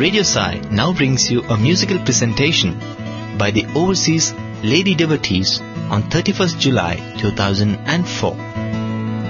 Radio Sai now brings you a musical presentation by the Overseas Lady Devotees on 31st July 2004.